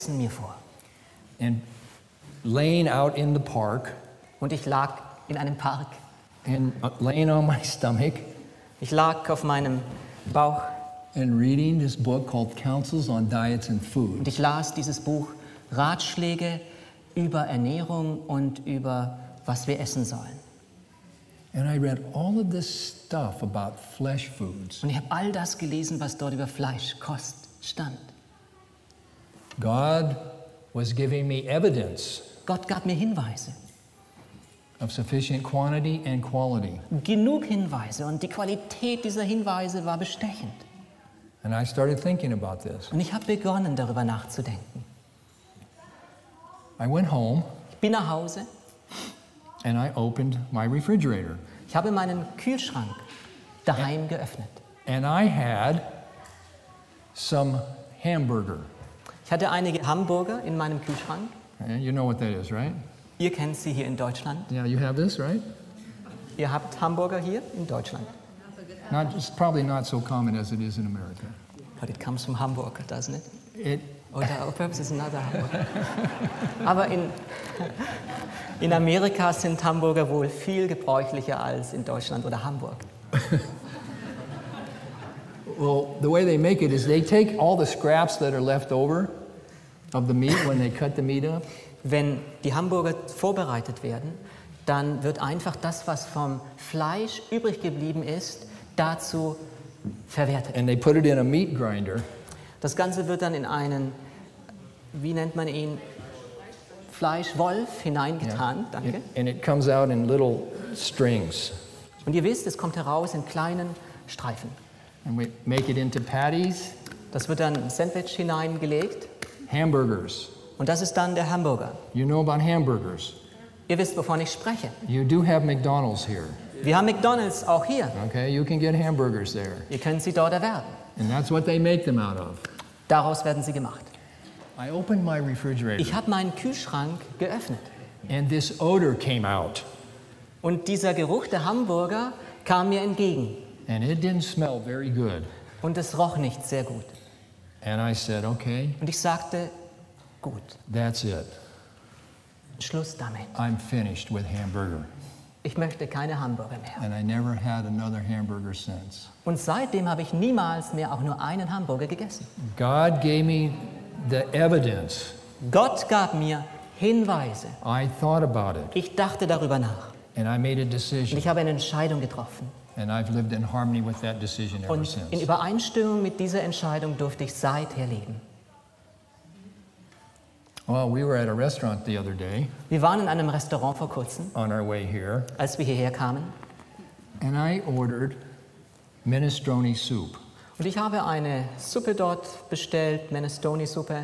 mir vor. And laying out in the park Und ich lag in einem Park. and laying on my stomach Ich lag auf meinem Bauch and reading this book called Counsels on Diets and und Food. ich las dieses Buch Ratschläge über Ernährung und über was wir essen sollen. And I read all of this stuff about flesh foods. Und ich habe all das gelesen, was dort über Fleischkost stand. God was giving me evidence Gott gab mir Hinweise, of sufficient quantity and quality. genug Hinweise, und die Qualität dieser Hinweise war bestechend. And I started thinking about this. Und ich habe begonnen, darüber nachzudenken. I went home Ich bin nach Hause, and I opened my refrigerator. ich habe meinen Kühlschrank daheim geöffnet. And I had some hamburger. Ich hatte einige Hamburger in meinem Kühlschrank. And you know what that is, right? Ihr kennt sie hier in Deutschland. Yeah, you have this, right? Ihr habt Hamburger hier in Deutschland. It's probably not so common as it is in America. But it comes from Hamburg, doesn't it? It, Oder perhaps it's another Hamburger. Aber in Amerika sind Hamburger wohl viel gebräuchlicher als in Deutschland oder Hamburg. well, the way they make it is they take all the scraps that are left over of the meat when they cut the meat up. Wenn die Hamburger vorbereitet werden, dann wird einfach das, was vom Fleisch übrig geblieben ist, dazu verwertet. And they put it in a meat grinder. Das Ganze wird dann in einen, wie nennt man ihn, Fleischwolf hineingetan. Danke. And it comes out in little strings. Und ihr wisst, es kommt heraus in kleinen Streifen. And we make it into patties, Das wird dann in Sandwich hineingelegt hamburgers. und das ist dann der Hamburger. You know about hamburgers. Ihr wisst, wovon ich spreche. You do have McDonald's here. Wir haben McDonald's auch hier. Okay, you can get hamburgers there. Ihr könnt sie dort erwerben. And that's what they make them out of. Daraus werden sie gemacht. I opened my refrigerator Ich habe meinen Kühlschrank geöffnet and this odor came out. und dieser Geruch der Hamburger kam mir entgegen And it didn't smell very good. und es roch nicht sehr gut. And I said, okay, Und ich sagte, gut, that's it. Schluss damit. I'm finished with hamburger. Ich möchte keine Hamburger mehr. And I never had another hamburger since. Und seitdem habe ich niemals mehr auch nur einen Hamburger gegessen. God gave me the evidence. Gott gab mir Hinweise. I thought about it Ich dachte darüber nach and I made a und decision. ich habe eine Entscheidung getroffen. And I've lived in harmony with that decision ever Und in since. Übereinstimmung mit dieser Entscheidung durfte ich seither leben. Well, we were at a restaurant the other day Wir waren in einem Restaurant vor kurzem, on our way here, als wir hierher kamen. and I ordered minestrone soup. Und ich habe eine Suppe dort bestellt, Minestrone-Suppe.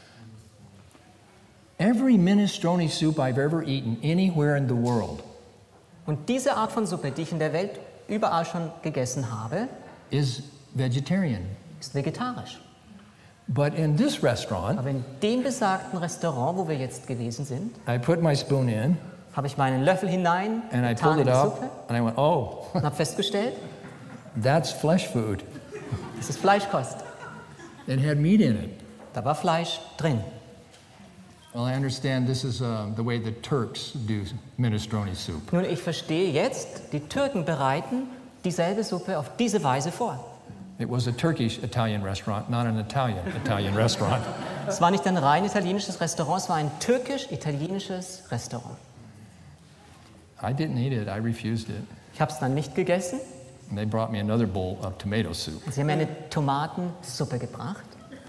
Every minestrone soup I've ever eaten anywhere in the world Und diese Art von Suppe, die ich in der Welt überall schon gegessen habe, is vegetarian. ist vegetarisch. But in this restaurant, Aber in dem besagten Restaurant, wo wir jetzt gewesen sind, I put my spoon in habe ich meinen Löffel hinein and I getan pulled in it die up Suppe and I went, oh, und habe festgestellt, that's flesh food. das ist Fleischkost. It had meat in it. Da war Fleisch drin. Well, I understand this is the way the Turks do minestrone soup. Nun, ich verstehe jetzt, die Türken bereiten dieselbe Suppe auf diese Weise vor. It was a Turkish-Italian restaurant, not an Italian-Italian restaurant. Es war nicht ein rein italienisches Restaurant, es war ein türkisch-italienisches Restaurant. I didn't eat it. I refused it. Ich habe es dann nicht gegessen. And they brought me another bowl of tomato soup. Sie haben mir eine Tomatensuppe gebracht.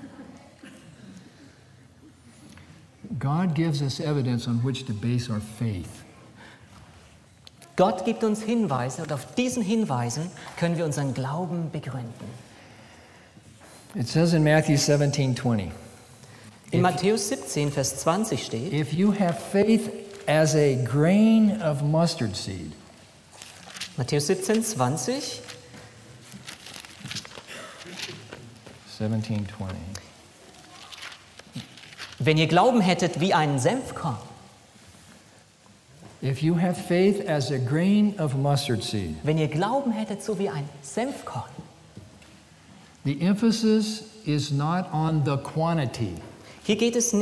God gives us evidence on which to base our faith. Gott gibt uns Hinweise und auf diesen Hinweisen können wir unseren Glauben begründen. It says in Matthew 17:20, In Matthäus 17, Vers 20 steht, if you have faith as a grain of mustard seed, Matthäus 17, 20, 17:20. wenn ihr Glauben hättet wie einen Senfkorn, If you have faith as a grain of mustard seed, wenn ihr Glauben hättet so wie ein Senfkorn, the emphasis is not on the quantity. Hier geht es